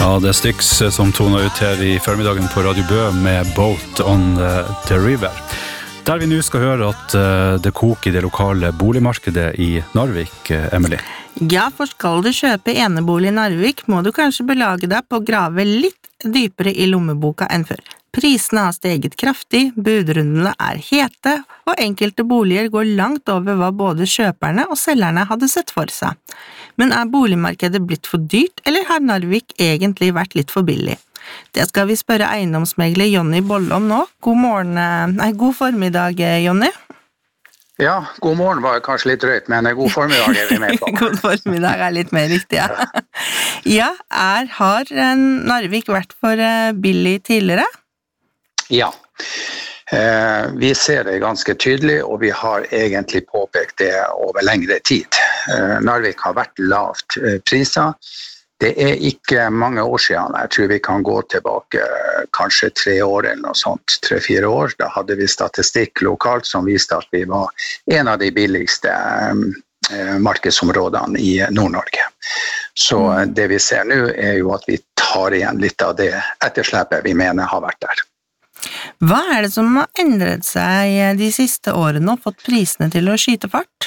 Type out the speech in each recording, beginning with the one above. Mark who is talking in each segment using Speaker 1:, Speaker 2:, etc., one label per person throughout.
Speaker 1: Ja, det Styx som toner ut her I formiddagen på Radio Bø med Boat on the River. Der vi nå skal høre at det koker I det lokale boligmarkedet I Narvik, Emily.
Speaker 2: Ja, for skal du kjøpe enebolig I Narvik, må du kanskje belage deg på å grave litt dypere I lommeboka enn før. Prisene har steget kraftig, budrundene hete, og enkelte boliger går langt over hva både kjøperne og selgerne hadde sett for seg. Men boligmarkedet blitt for dyrt, eller har Narvik egentlig vært litt for billig? Det skal vi spørre eiendomsmegler Jonny Bolle om nå. God formiddag, Jonny.
Speaker 3: Ja, god morgen var kanskje litt røyt, men god formiddag vi med på.
Speaker 2: God formiddag litt mer riktig, ja. Ja, har Narvik vært for billig tidligere?
Speaker 3: Ja, vi ser det ganske tydelig, og vi har egentlig påpekt det over lengre tid. Narvik har vært lavt priser. Det ikke mange år siden, jeg tror vi kan gå tilbake kanskje 3 år eller noe sånt, 3-4 år. Da hadde vi statistikk lokalt som viste at vi var en av de billigste markedsområdene I Nord-Norge. Så det vi ser nå jo at vi tar igjen litt av det etterslepet vi mener har vært der.
Speaker 2: Hva det som har endret seg de siste årene og fått prisene til å skyte fart?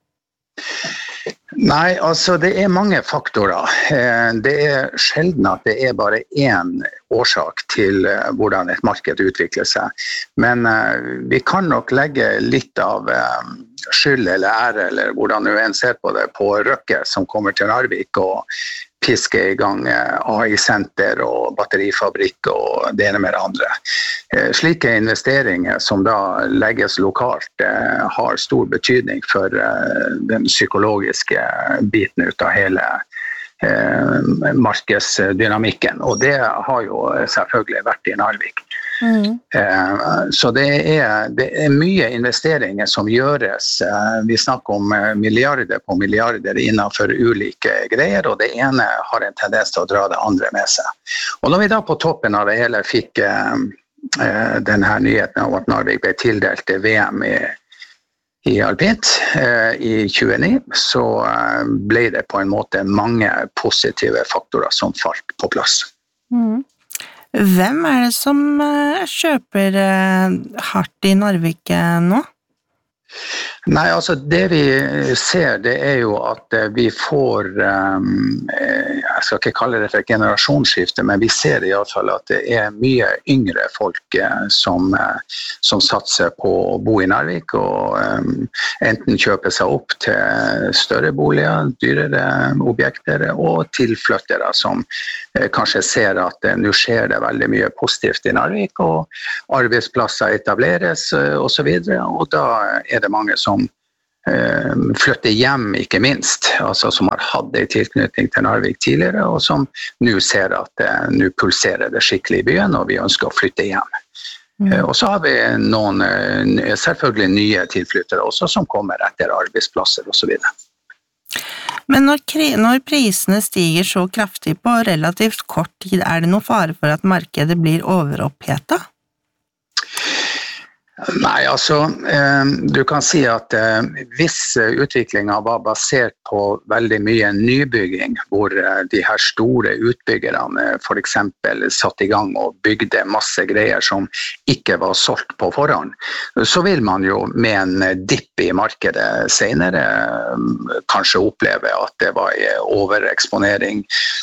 Speaker 3: Nei, altså det mange faktorer. Det sjelden at det bare en årsak til hvordan et marked utvikler seg. Men vi kan nok legge litt av skyld eller ære, eller hvordan du ser på det, på Røkke som kommer til Narvik og piske I gang AI-senter og batterifabrikk og det ene med det andre. Slike investeringer som da legges lokalt har stor betydning for den psykologiske biten ut av hele markedsdynamikken, og det har jo selvfølgelig vært I Narvik. Så det mye investeringer som gjøres. Vi snakker om milliarder på milliarder innenfor ulike greier, og det ene har en tendens til å dra det andre med seg. Og når vi da på toppen av det hele fikk denne nyheten av at Narvik ble tildelt VM I alpint I 2029, så ble det på en måte mange positive faktorer som falt på plass.
Speaker 2: Hvem det som kjøper hardt I Narvik nå?
Speaker 3: Nei, altså det vi ser det jo at vi får, jeg skal ikke kalle det for et generasjonsskifte, men vi ser I alle fall at det mye yngre folk som satser på å bo I Narvik, og enten kjøper seg opp til større boliger, dyrere objekter, og tilflyttere som kanskje ser at nå skjer det veldig mye positivt I Narvik, og arbeidsplasser etableres og så videre, og da det mange som flytter hjem, ikke minst, altså som har hatt en tilknytning til Narvik tidligere, og som nå ser at nå pulserer det skikkelig I byen, og vi ønsker å flytte hjem. Og så har vi noen selvfølgelig nye tilflyttere også, som kommer etter arbeidsplasser og så videre.
Speaker 2: Men når prisene stiger så kraftig på relativt kort tid, det noen fare for at markedet blir overopphetet?
Speaker 3: Nei, altså, du kan si at hvis utviklingen var basert på veldig mye nybygging, hvor de her store utbyggerne for eksempel satt I gang og bygde masse greier som ikke var solgt på forhånd, så vil man jo med en dipp I markedet senere kanskje oppleve at det var overeksponering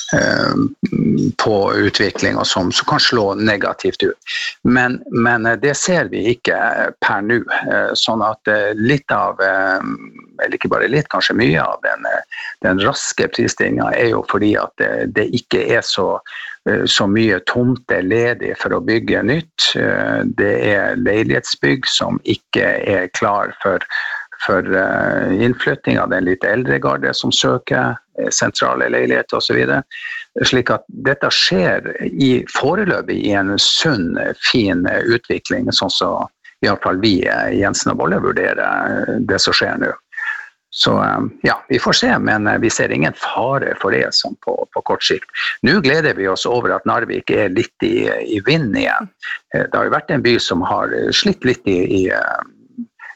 Speaker 3: på utvikling og som kan slå negativt ut. Men det ser vi ikke per nå, sånn at litt av, eller ikke bare litt, kanskje mye av den raske prisstigningen jo fordi at det ikke så mye tomte ledig for å bygge nytt. Det leilighetsbygg som ikke klar for innflytting av den litt eldre garde som søker sentrale leiligheter og så videre. Slik at dette skjer foreløpig I en sunn, fin utvikling, sånn så I alle fall vi Jensen og Bolle vurderer det som skjer nå. Så ja, vi får se, men vi ser ingen fare for det som på kort sikt. Nå gleder vi oss over at Narvik litt I vind igjen. Det har jo vært en by som har slitt litt I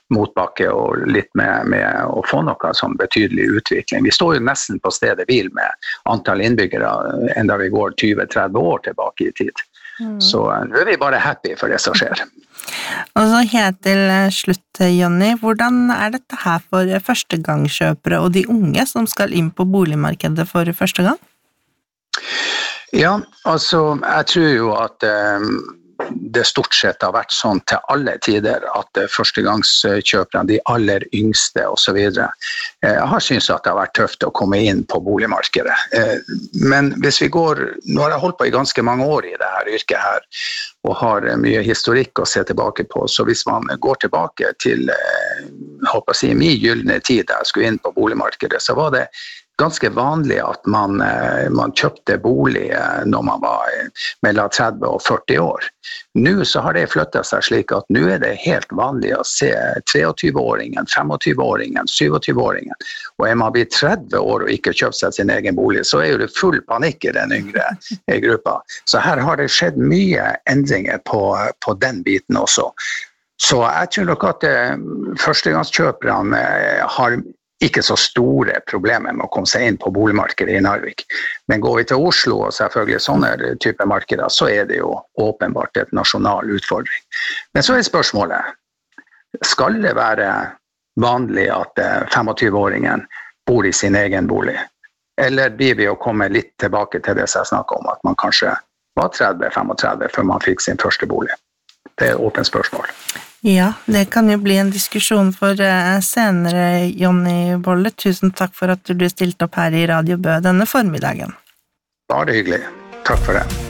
Speaker 3: motbakke og litt med å få noe som betydelig utvikling. Vi står jo nesten på stedet hvil med antall innbyggere enda vi går 20-30 år tilbake i tid. Så nå vi bare happy for det som skjer.
Speaker 2: Og så helt til slutt, Jonny, hvordan dette her for førstegangskjøpere og de unge som skal inn på boligmarkedet for første gang?
Speaker 3: Ja, altså jeg tror jo at det stort sett har vært sånn til alle tider at førstegangskjøperne, de aller yngste og så videre, har syntes at det har vært tøft å komme inn på boligmarkedet. Men hvis vi går, nå har jeg holdt på i ganske mange år i det her yrket her, og har mye historikk å se tilbake på, så hvis man går tilbake til, håper jeg å si, min gyllene tid da jeg skulle inn på boligmarkedet, så var det ganske vanlig at man kjøpte bolig når man var mellom 30 og 40 år. Nå så har det flyttet seg slik at nå det helt vanlig å se 23-åringen, 25-åringen, 27-åringen. Og man blir 30 år og ikke kjøpt seg sin egen bolig, så jo det full panikk i den yngre gruppa. Så her har det skjedd mye endringer på den biten også. Så jeg tror nok at førstegangskjøperne har ikke så store problemer med å komme seg inn på boligmarkedet i Narvik. Men går vi til Oslo og selvfølgelig sånne type markeder, så det jo åpenbart et nasjonal utfordring. Men så spørsmålet, skal det være vanlig at 25-åringen bor i sin egen bolig? Eller blir vi å komme litt tilbake til det som jeg snakket om, at man kanskje var 30-35 før man fikk sin første bolig? Det et åpent spørsmål.
Speaker 2: Ja, det kan jo bli en diskusjon for senere, Jonny Bolle. Tusen takk for at du stilte opp her i Radio Bø denne formiddagen.
Speaker 3: Bare hyggelig. Takk for det.